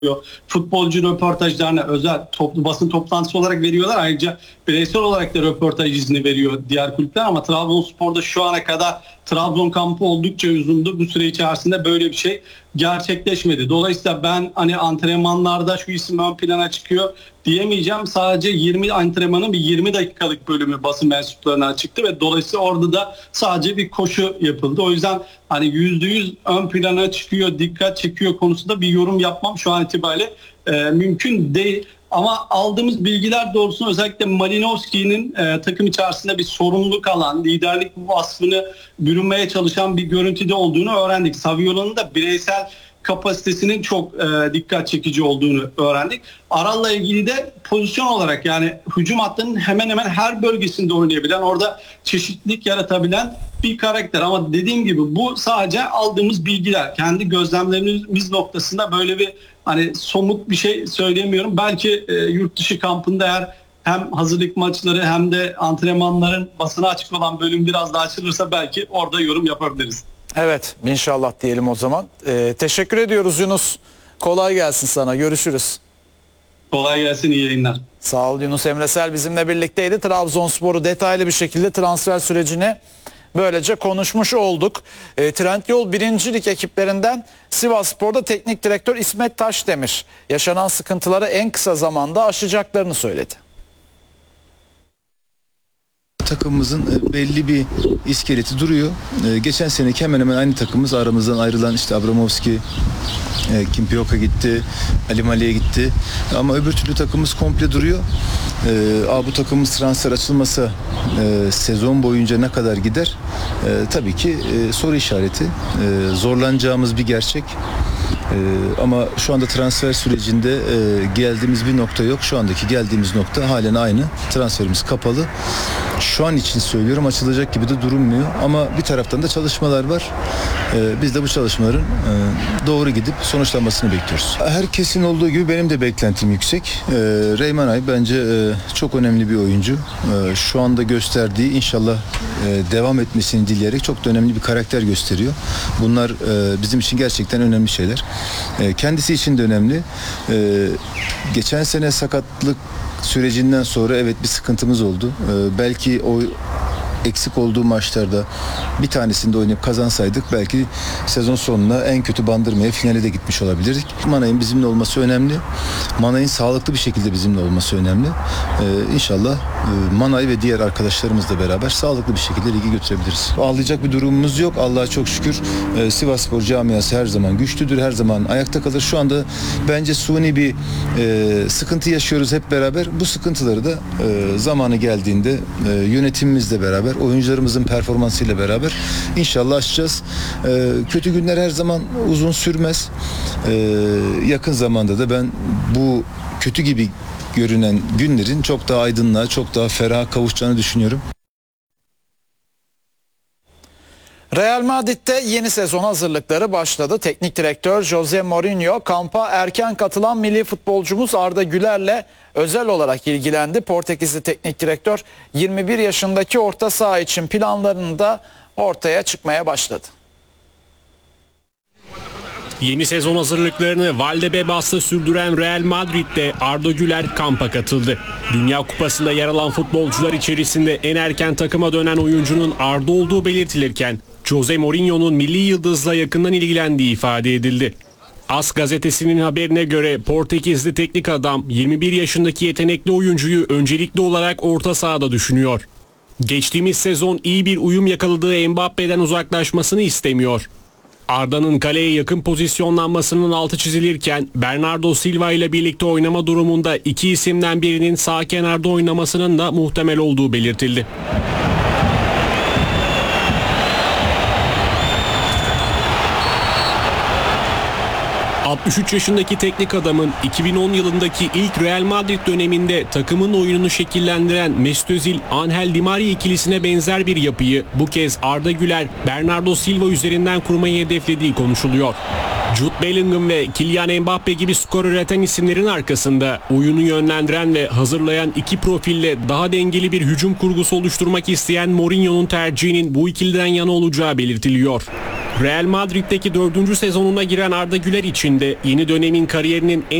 Futbolcu röportajlarına özel toplu basın toplantısı olarak veriyorlar. Ayrıca bireysel olarak da röportaj izni veriyor diğer kulüpler ama Trabzonspor'da şu ana kadar Trabzon kampı oldukça uzundu. Bu süre içerisinde böyle bir şey gerçekleşmedi. Dolayısıyla ben hani antrenmanlarda şu isim ön plana çıkıyor diyemeyeceğim. Sadece 20 antrenmanın bir 20 dakikalık bölümü basın mensuplarına çıktı ve dolayısıyla orada da sadece bir koşu yapıldı. O yüzden hani %100 ön plana çıkıyor, dikkat çekiyor konusunda bir yorum yapmam şu an itibariyle mümkün değil. Ama aldığımız bilgiler doğrultusunda özellikle Malinovski'nin takım içerisinde bir sorumluluk alan, liderlik vasfını bürünmeye çalışan bir görüntüde olduğunu öğrendik. Saviola'nın da bireysel kapasitesinin çok dikkat çekici olduğunu öğrendik. Aral'la ilgili de pozisyon olarak yani hücum hattının hemen hemen her bölgesinde oynayabilen, orada çeşitlilik yaratabilen bir karakter. Ama dediğim gibi bu sadece aldığımız bilgiler. Kendi gözlemlerimiz noktasında böyle bir hani somut bir şey söyleyemiyorum. Belki yurt dışı kampında eğer hem hazırlık maçları hem de antrenmanların basına açık olan bölüm biraz daha açılırsa belki orada yorum yapabiliriz. Evet, inşallah diyelim o zaman. Teşekkür ediyoruz Yunus. Kolay gelsin sana. Görüşürüz. Kolay gelsin, iyi yayınlar. Sağ ol Yunus Emresel bizimle birlikteydi. Trabzonspor'u detaylı bir şekilde transfer sürecini böylece konuşmuş olduk. Trendyol 1. Lig ekiplerinden Sivasspor'da teknik direktör İsmet Taşdemir yaşanan sıkıntıları en kısa zamanda aşacaklarını söyledi. Takımımızın belli bir iskeleti duruyor. Geçen seneki hemen hemen aynı takımımız, aramızdan ayrılan işte Abramovski, Kimpioka gitti, Ali Mali'ye gitti. Ama öbür türlü takımımız komple duruyor. Bu takımımız transfer açılmasa sezon boyunca ne kadar gider? Tabii ki soru işareti. Zorlanacağımız bir gerçek. Ama şu anda transfer sürecinde geldiğimiz bir nokta yok. Şu andaki geldiğimiz nokta halen aynı. Transferimiz kapalı. Şu an için söylüyorum, açılacak gibi de durulmuyor. Ama bir taraftan da çalışmalar var. Biz de bu çalışmaların doğru gidip sonuçlanmasını bekliyoruz. Herkesin olduğu gibi benim de beklentim yüksek. Reyman Ay bence çok önemli bir oyuncu. Şu anda gösterdiği, inşallah devam etmesini dileyerek, çok da önemli bir karakter gösteriyor. Bunlar bizim için gerçekten önemli şeyler. Kendisi için de önemli. Geçen sene sakatlık sürecinden sonra evet bir sıkıntımız oldu. Belki o eksik olduğu maçlarda bir tanesinde oynayıp kazansaydık belki sezon sonuna en kötü bandırmaya, finale de gitmiş olabilirdik. Manay'ın bizimle olması önemli. Manay'ın sağlıklı bir şekilde bizimle olması önemli. İnşallah Manay ve diğer arkadaşlarımızla beraber sağlıklı bir şekilde ligi götürebiliriz. Ağlayacak bir durumumuz yok. Allah'a çok şükür. Sivasspor camiası her zaman güçlüdür. Her zaman ayakta kalır. Şu anda bence suni bir sıkıntı yaşıyoruz hep beraber. Bu sıkıntıları da zamanı geldiğinde yönetimimizle beraber, oyuncularımızın performansıyla beraber inşallah aşacağız. Kötü günler her zaman uzun sürmez. Yakın zamanda da ben bu kötü gibi görünen günlerin çok daha aydınlığa, çok daha feraha kavuşacağını düşünüyorum. Real Madrid'de yeni sezon hazırlıkları başladı. Teknik direktör Jose Mourinho kampa erken katılan milli futbolcumuz Arda Güler'le özel olarak ilgilendi. Portekizli teknik direktör 21 yaşındaki orta saha için planlarını da ortaya çıkmaya başladı. Yeni sezon hazırlıklarını Valdebebas'ta sürdüren Real Madrid'de Arda Güler kampa katıldı. Dünya Kupası'nda yer alan futbolcular içerisinde en erken takıma dönen oyuncunun Arda olduğu belirtilirken Jose Mourinho'nun milli yıldızla yakından ilgilendiği ifade edildi. AS gazetesinin haberine göre Portekizli teknik adam 21 yaşındaki yetenekli oyuncuyu öncelikli olarak orta sahada düşünüyor. Geçtiğimiz sezon iyi bir uyum yakaladığı Mbappe'den uzaklaşmasını istemiyor. Arda'nın kaleye yakın pozisyonlanmasının altı çizilirken Bernardo Silva ile birlikte oynama durumunda iki isimden birinin sağ kenarda oynamasının da muhtemel olduğu belirtildi. 63 yaşındaki teknik adamın 2010 yılındaki ilk Real Madrid döneminde takımın oyununu şekillendiren Mesut Özil, Angel Di Maria ikilisine benzer bir yapıyı bu kez Arda Güler, Bernardo Silva üzerinden kurmayı hedeflediği konuşuluyor. Jude Bellingham ve Kylian Mbappe gibi skor üreten isimlerin arkasında oyunu yönlendiren ve hazırlayan iki profille daha dengeli bir hücum kurgusu oluşturmak isteyen Mourinho'nun tercihinin bu ikiliden yana olacağı belirtiliyor. Real Madrid'deki 4. sezonuna giren Arda Güler için de yeni dönemin kariyerinin